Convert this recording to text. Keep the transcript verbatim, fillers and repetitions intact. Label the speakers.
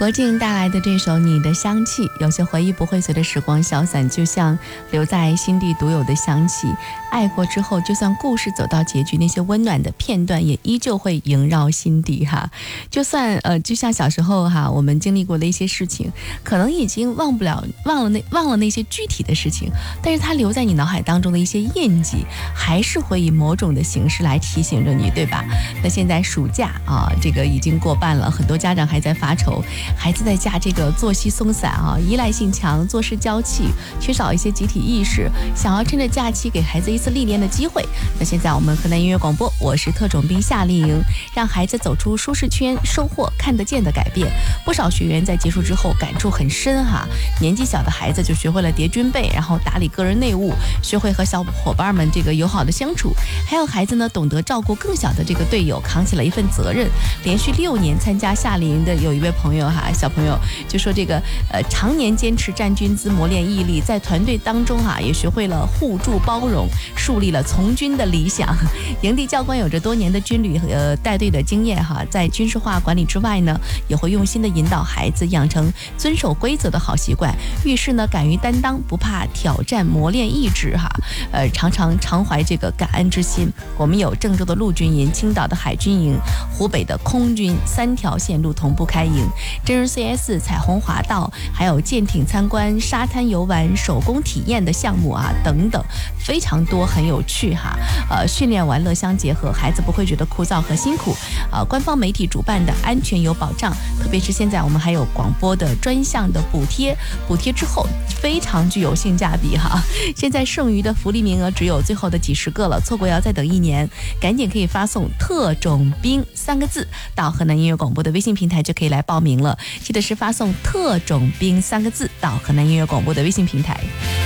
Speaker 1: 郭靖带来的这首《你的香气》，有些回忆不会随着时光消散，就像留在心底独有的香气。爱过之后，就算故事走到结局，那些温暖的片段也依旧会萦绕心底哈。就算呃，就像小时候哈，我们经历过的一些事情，可能已经忘不了，忘了那忘了那些具体的事情，但是它留在你脑海当中的一些印记，还是会以某种的形式来提醒着你，对吧？那现在暑假啊，这个已经过半了，很多家长还在发愁。孩子在家这个作息松散啊，依赖性强，做事娇气，缺少一些集体意识，想要趁着假期给孩子一次历练的机会。那现在我们河南音乐广播，我是特种兵夏令营，让孩子走出舒适圈，收获看得见的改变。不少学员在结束之后感触很深哈，年纪小的孩子就学会了叠军备，然后打理个人内务，学会和小伙伴们这个友好的相处。还有孩子呢，懂得照顾更小的这个队友，扛起了一份责任。连续六年参加夏令营的有一位朋友哈，小朋友就说这个呃常年坚持站军姿，磨练毅力，在团队当中哈也学会了互助包容，树立了从军的理想。营地教官有着多年的军旅呃带队的经验哈，在军事化管理之外呢，也会用心的引导孩子养成遵守规则的好习惯。遇事呢敢于担当，不怕挑战，磨练意志哈，呃常常常怀这个感恩之心。我们有郑州的陆军营、青岛的海军营、湖北的空军，三条线路同步开营。真人 C S、彩虹滑道，还有舰艇参观、沙滩游玩、手工体验的项目啊，等等，非常多，很有趣哈。呃，训练玩乐相结合，孩子不会觉得枯燥和辛苦。呃，官方媒体主办的，安全有保障，特别是现在我们还有广播的专项的补贴，补贴之后非常具有性价比哈。现在剩余的福利名额只有最后的几十个了，错过要再等一年，赶紧可以发送特种兵三个字到河南音乐广播的微信平台就可以来报名了。记得是发送特种兵三个字到河南音乐广播的微信平台。